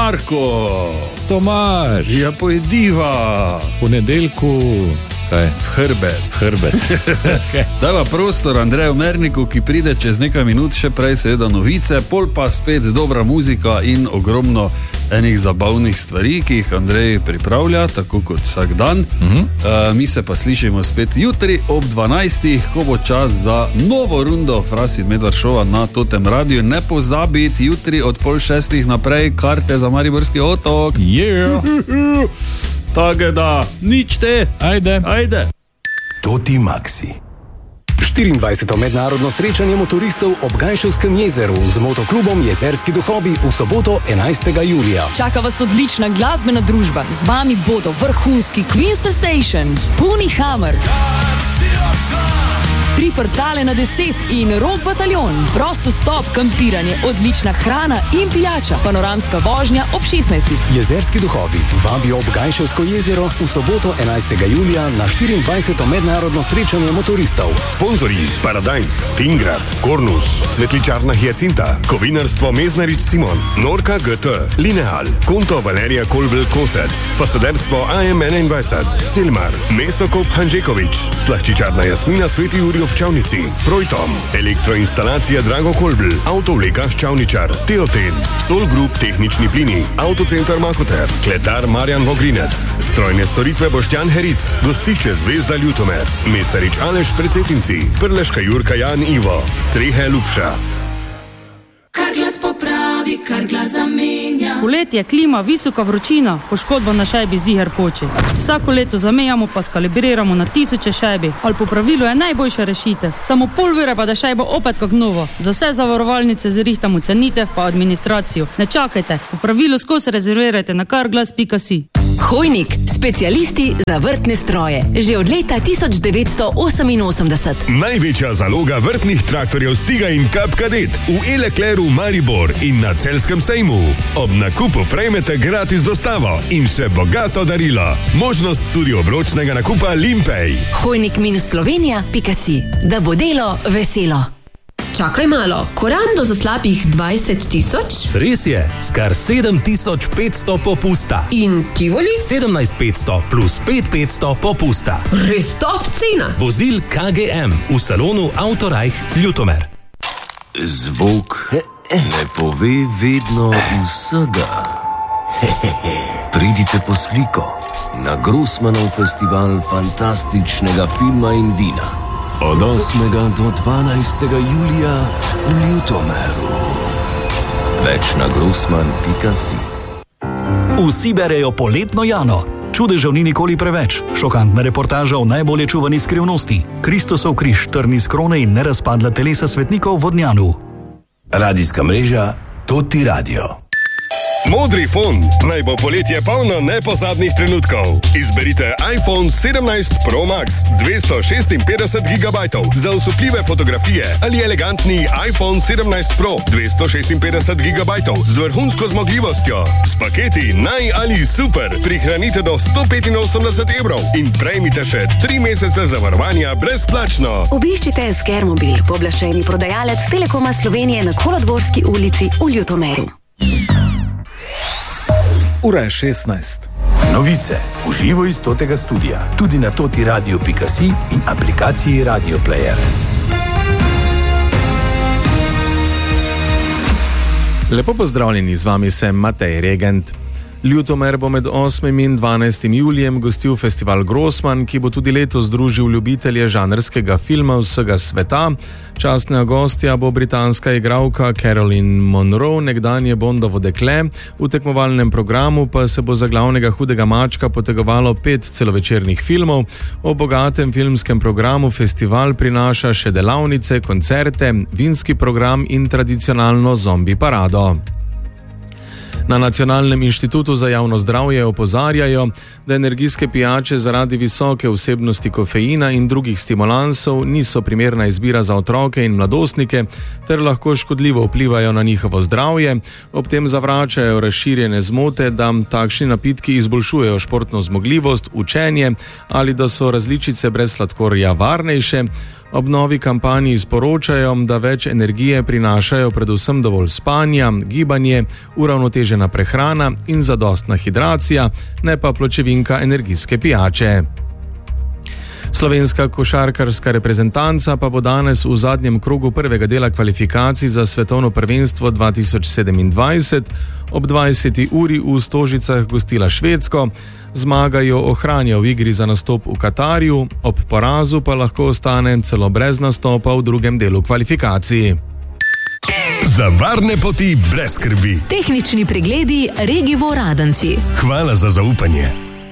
Marko, Tomaž, ja pojdiva v nedeljku, kaj? V hrbet. Okay. Dajva prostor Andreju Merniku, ki pride čez nekaj minut, še prej seveda novice, pol pa spet dobra muzika in ogromno enih zabavnih stvari, ki jih Andrej pripravlja, tako kot vsak dan. Mi se pa slišimo spet jutri ob 12. ko bo čas za novo rundo Fras in Medvard šova na Totem radiju. Ne pozabiti, jutri od 5:30 naprej karte za Mariborski otok. Yeah. Tako da, nič te. Ajde. Toti Maxi. 24. mednarodno srečanje motoristov ob Gajševskem jezeru z motoklubom Jezerski duhovi v soboto 11. julija. Čaka vas odlična glasbena družba. Z vami bodo vrhunski Queen Sensation, Puni Hammer, Tri Frtale na 10 in Rock Bataljon. Prosto stop, kampiranje, odlična hrana in pijača. Panoramska vožnja ob 16. Jezerski duhovi vabijo ob Gajševsko jezero v soboto 11. julija na 24. mednarodno srečanje motoristov. Sponzorji Paradise, Tingrad, Kornus, Cvetličarna Hyacinta, Kovinarstvo Meznarič Simon, Norka GT, Lineal, Konto Valerija Kolbel Kosec, Fasaderstvo AM21, Silmar, Mesokop Hanžekovič, Slahčičarna Jasmina Sveti Jurij v Čavnici, Projtom, elektroinstalacija Drago Kolbl, Avtovleka Ščavničar, Teoten, Sol Group Tehnični plini, Autocenter Makoter, Kletar Marjan Vogrinec, Strojne storitve Boštjan Heric, Gostišče Zvezda Ljutomer, Mesarič Aleš Precetinci, Prleška Jurka Jan Ivo, Strehe Lupša. Kar glas popravi, kar glas zamenja. Poletje, klima, visoka vročina, poškodba na šajbi ziher poči. Vsako leto zamenjamo pa skalibriramo na 1000 šajbi, ali po pravilu je najboljša rešitev. Samo pol ure pa da šajbo opet kak novo. Za vse zavarovalnice zrihtamo cenitev pa administracijo. Ne čakajte, po pravilu skozi rezervirajte na karglas.si. Hojnik, specialisti za vrtne stroje. Že od leta 1988. Največja zaloga vrtnih traktorjev Stiga in Kap Kadet v Elekleru Maribor in na Celjskem sejmu. Ob nakupu prejmete gratis dostavo in še bogato darilo. Možnost tudi obročnega nakupa Limpej. Hojnik-slovenija.si. Da bo delo veselo. Čakaj malo, korando za slabih 20 000? Res je, skar 7500 popusta. In Tivoli? 17500 plus 5500 popusta. Res top cena. Vozil KGM v salonu Autorajh Ljutomer. Zvok ne pove vedno vsega. Pridite po sliko na Grossmanov festival fantastičnega filma in vina. Od 8. do 12. julija v Ljutomeru. Več na grossman.si. Vsi berejo poletno Jano. Čudežev ni nikoli preveč. Šokantna reportaža o najbolje čuvani skrivnosti. Kristusov križ, trn iz krone in nerazpadla telesa svetnikov v Vodnjanu. Radijska mreža Toti Radio. Modri fon. Naj bo poletje polno nepozabnih trenutkov. Izberite iPhone 17 Pro Max 256 GB za osupljive fotografije ali elegantni iPhone 17 Pro 256 GB z vrhunsko zmogljivostjo. S paketi naj ali super prihranite do 185 evrov in prejmite še 3 mesece zavarovanja brezplačno. Obiščite Skermobil, pooblaščeni prodajalec Telekoma Slovenije na Kolodvorski ulici v Ljutomeru. Ura je 16. Novice v živo iz Totega studia, tudi na totiradio.si in aplikaciji Radio Player. Lepo pozdravljeni, z vami sem Matej Regent. Ljutomer bo med 8. in 12. julijem gostil festival Grossman, ki bo tudi letos združil ljubitelje žanrskega filma vsega sveta. Častna gostja bo britanska igralka Caroline Munro, nekdanje Bondovo dekle. V tekmovalnem programu pa se bo za glavnega hudega mačka potegovalo 5 celovečernih filmov. O bogatem filmskem programu festival prinaša še delavnice, koncerte, vinski program in tradicionalno zombi parado. Na Nacionalnem inštitutu za javno zdravje opozarjajo, da energijske pijače zaradi visoke vsebnosti kofeina in drugih stimulansov niso primerna izbira za otroke in mladostnike ter lahko škodljivo vplivajo na njihovo zdravje. Ob tem zavračajo razširjene zmote, da takšni napitki izboljšujejo športno zmogljivost, učenje ali da so različice brez sladkorja varnejše. Ob novi kampanji sporočajo, da več energije prinašajo predvsem dovolj spanja, gibanje, uravnotežen uravnotežena prehrana in zadostna hidracija, ne pa pločevinka energijske pijače. Slovenska košarkarska reprezentanca pa bo danes v zadnjem krogu prvega dela kvalifikacij za svetovno prvenstvo 2027 ob 20. uri v Stožicah gostila Švedsko. Zmaga jo ohranja v igri za nastop v Katarju, ob porazu pa lahko ostane celo brez nastopa v drugem delu kvalifikacij. Za varne poti brez skrbi. Tehnični pregledi Regivo Radenci. Hvala za zaupanje.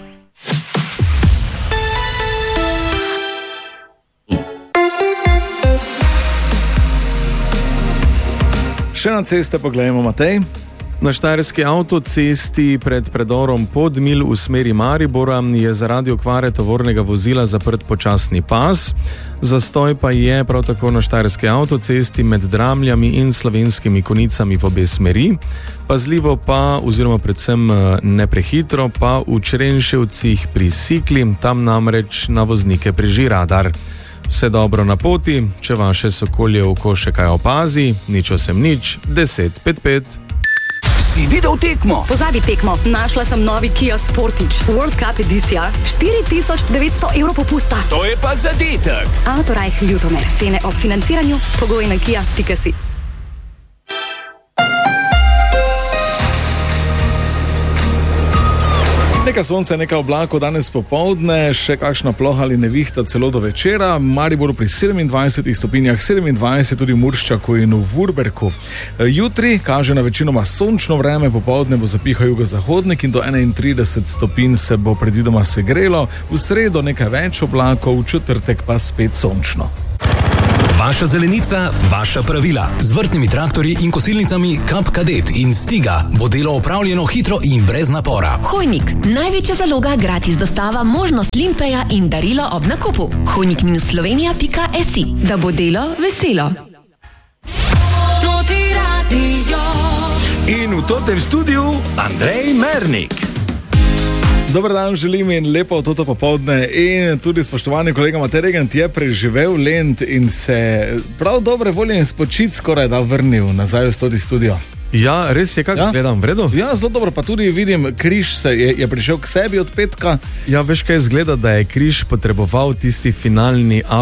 Še na ceste pogledajmo, Matej. Na štajerski avtocesti pred predorom Podmilj v smeri Maribora je zaradi okvare tovornega vozila zaprt počasni pas. Zastoj pa je prav tako na štajerski avtocesti med Dramljami in Slovenskimi Konicami v obe smeri. Pazljivo pa, oziroma predvsem ne prehitro, pa v Črenševcih pri Sikli, tam namreč na voznike preži radar. Vse dobro na poti, če vaše sokolje oko še kaj opazi, nič osem nič, 1055. Si videl tekmo? Pozabi tekmo, našla sem novi Kia Sportage, World Cup edicija, 4900 evrov popusta. To je pa zadetek. Autorajh Ljutomer, cene ob financiranju, pogoji na kia.si. Nekaj sonca, nekaj oblakov danes popoldne, še kakšna ploha ali nevihta celo do večera. Maribor pri 27 stopinjah, 27 tudi v Murščaku in v Vurberku. Jutri kaže na večinoma sončno vreme, popoldne bo zapihal jugozahodnik in do 31 stopinj se bo predvidoma segrelo. V sredo nekaj več oblakov, v četrtek pa spet sončno. Vaša zelenica, vaša pravila. Z vrtnimi traktorji in kosilnicami Kap Kadet in Stiga bo delo opravljeno hitro in brez napora. Hojnik, največja zaloga, gratis dostava, možnost limpeja in darilo ob nakupu. hojnik-slovenija.si, da bo delo veselo. In v totem studiu Andrej Mernik. Dober dan želim in lepo toto popoldne in tudi spoštovani kolega Matej Regent je preživel Lent in se prav dobre volje in spočit skoraj da vrnil nazaj v stoti studio. Ja, res je, kako gledam, v redu? Ja, zelo dobro, pa tudi vidim, Križ je prišel k sebi od petka. Ja, veš kaj, zgleda, da je Križ potreboval tisti finalni